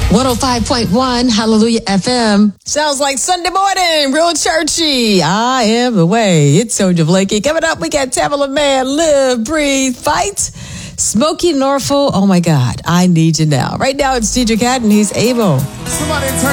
105.1 Hallelujah FM. Sounds like Sunday morning, real churchy. I am the way. It's Sonia Blakey. Coming up, we got Tamala Man, Live, Breathe, Fight. Smokey Norfolk. Oh my God, I need you now. Right now, it's Cedric Hatton. He's able.